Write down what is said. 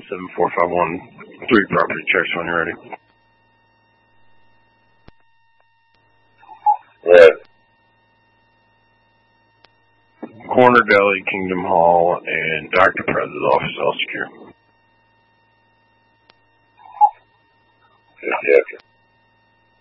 97451 property checks when you're ready. Right. Corner Deli, Kingdom Hall, and Dr. Prez's office all secure. 50 after.